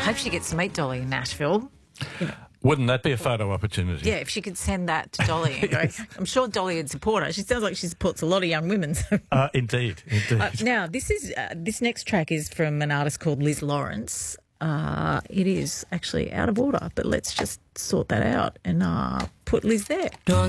hope she gets to meet Dolly in Nashville. You know. Wouldn't that be a photo opportunity? Yeah, if she could send that to Dolly. And go, I'm sure Dolly would support her. She sounds like she supports a lot of young women. So. Indeed. Now, this next track is from an artist called Liz Lawrence. It is actually out of order, but let's just sort that out and put Liz there.